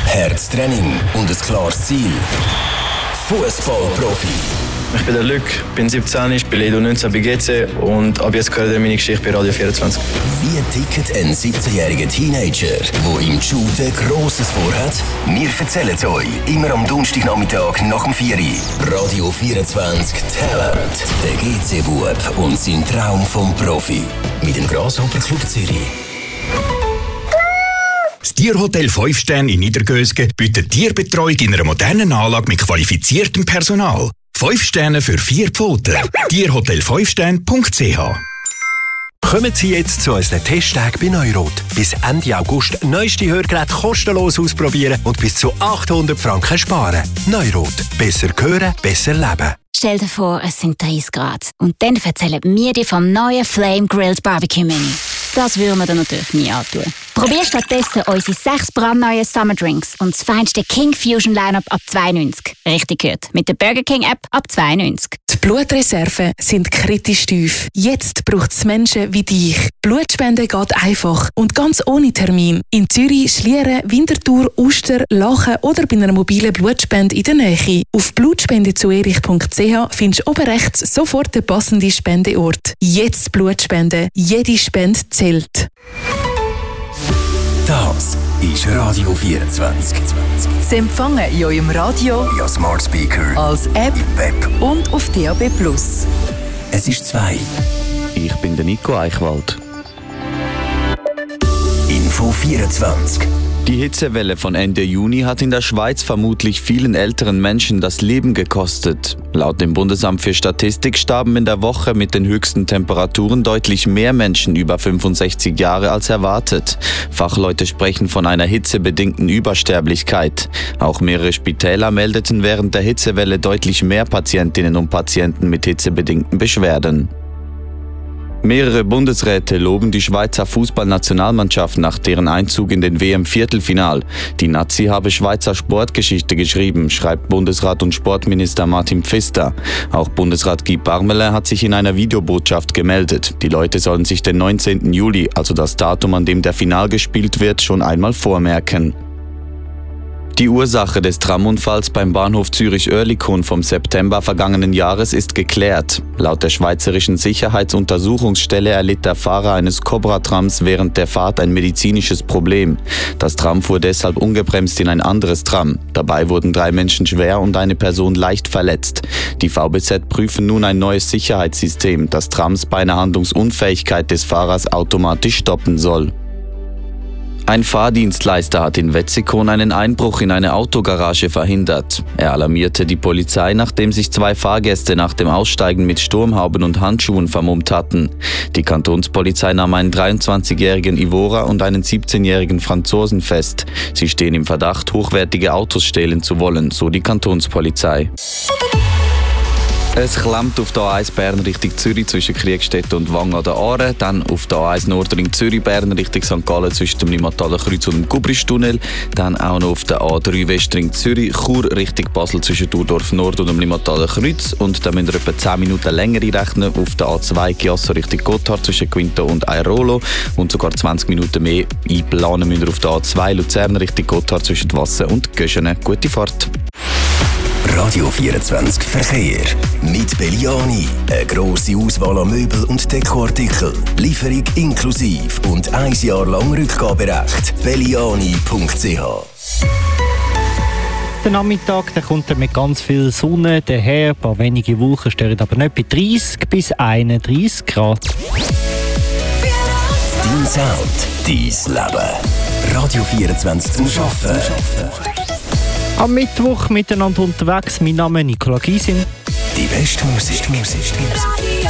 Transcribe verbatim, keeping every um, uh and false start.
hartes Training und ein klares Ziel. Fußballprofi. Ich bin der Luc, bin siebzehn, ich bin Edo neunzehn bei G C und ab jetzt gehört meine Geschichte bei Radio vierundzwanzig. Wie tickt ein siebzehnjähriger Teenager, der im Shooten Grosses vorhat? Wir erzählen es euch immer am Donnerstagnachmittag nach dem vier Uhr. Radio vierundzwanzig Talent. Der G C-Bub und sein Traum vom Profi. Mit dem Grasshopper Club Zürich. Das Tierhotel fünf Sterne in Niedergösgen bietet Tierbetreuung in einer modernen Anlage mit qualifiziertem Personal. fünf Sterne für vier Pfoten. tierhotel fünf sterne punkt c h. Kommen Sie jetzt zu unseren Testtagen bei Neurot. Bis Ende August neueste Hörgeräte kostenlos ausprobieren und bis zu achthundert Franken sparen. Neurot. Besser hören, besser leben. Stell dir vor, es sind dreißig Grad. Und dann erzählen wir dir vom neuen Flame Grilled Barbecue Menu. Das würden wir dir natürlich nie antun. Probier stattdessen unsere sechs brandneuen Summer Drinks und das feinste King Fusion Lineup ab zwei neunzig. Richtig gehört, mit der Burger King App ab zwei neunzig. Die Blutreserven sind kritisch tief. Jetzt braucht es Menschen wie dich. Blutspenden geht einfach und ganz ohne Termin. In Zürich, Schlieren, Winterthur, Uster, Lachen oder bei einer mobilen Blutspende in der Nähe. Auf blutspendezuerich punkt c h findest du oben rechts sofort den passenden Spendeort. Jetzt Blutspenden. Jede Spende zählt. Das ist Radio vierundzwanzig. Sie empfangen in eurem Radio, via Smart Speaker, als App im Web und auf D A B plus. Es ist zwei. Ich bin der Nico Eichwald. Info vierundzwanzig. Die Hitzewelle von Ende Juni hat in der Schweiz vermutlich vielen älteren Menschen das Leben gekostet. Laut dem Bundesamt für Statistik starben in der Woche mit den höchsten Temperaturen deutlich mehr Menschen über fünfundsechzig Jahre als erwartet. Fachleute sprechen von einer hitzebedingten Übersterblichkeit. Auch mehrere Spitäler meldeten während der Hitzewelle deutlich mehr Patientinnen und Patienten mit hitzebedingten Beschwerden. Mehrere Bundesräte loben die Schweizer Fußballnationalmannschaft nach deren Einzug in den W M-Viertelfinal. Die Nazi habe Schweizer Sportgeschichte geschrieben, schreibt Bundesrat und Sportminister Martin Pfister. Auch Bundesrat Guy Parmelin hat sich in einer Videobotschaft gemeldet. Die Leute sollen sich den neunzehnten Juli, also das Datum, an dem der Final gespielt wird, schon einmal vormerken. Die Ursache des Tramunfalls beim Bahnhof Zürich-Oerlikon vom September vergangenen Jahres ist geklärt. Laut der Schweizerischen Sicherheitsuntersuchungsstelle erlitt der Fahrer eines Cobra-Trams während der Fahrt ein medizinisches Problem. Das Tram fuhr deshalb ungebremst in ein anderes Tram. Dabei wurden drei Menschen schwer und eine Person leicht verletzt. Die V B Z prüfen nun ein neues Sicherheitssystem, das Trams bei einer Handlungsunfähigkeit des Fahrers automatisch stoppen soll. Ein Fahrdienstleister hat in Wetzikon einen Einbruch in eine Autogarage verhindert. Er alarmierte die Polizei, nachdem sich zwei Fahrgäste nach dem Aussteigen mit Sturmhauben und Handschuhen vermummt hatten. Die Kantonspolizei nahm einen dreiundzwanzigjährigen Ivorer und einen siebzehnjährigen Franzosen fest. Sie stehen im Verdacht, hochwertige Autos stehlen zu wollen, so die Kantonspolizei. Es klemmt auf der A eins Bern Richtung Zürich zwischen Kriegstedt und Wang an der Aare, dann auf der A eins Nordring Zürich Bern Richtung Sankt Gallen zwischen dem Limataler Kreuz und dem Gubristunnel, dann auch noch auf der A drei Westring Zürich Chur Richtung Basel zwischen Thurdorf Nord und dem Limataler Kreuz, und dann müssen wir etwa zehn Minuten länger rechnen auf der A zwei Chiasso Richtung Gotthard zwischen Quinto und Airolo, und sogar zwanzig Minuten mehr einplanen müssen wir auf der A zwei Luzern Richtung Gotthard zwischen Wasser und Göschene. Gute Fahrt! Radio vierundzwanzig Verkehr. Mit Belliani. Eine grosse Auswahl an Möbel und Dekoartikeln. Lieferung inklusiv und ein Jahr lang Rückgaberecht. belliani punkt c h. Der Nachmittag der kommt mit ganz viel Sonne daher. Ein paar wenige Wolken stören aber nicht, bei dreißig bis einunddreißig Grad. Dein Sound, dein Leben. Radio vierundzwanzig zum Arbeiten. Am Mittwoch miteinander unterwegs. Mein Name ist Nicola Gysin. Die beste Musik. Musik.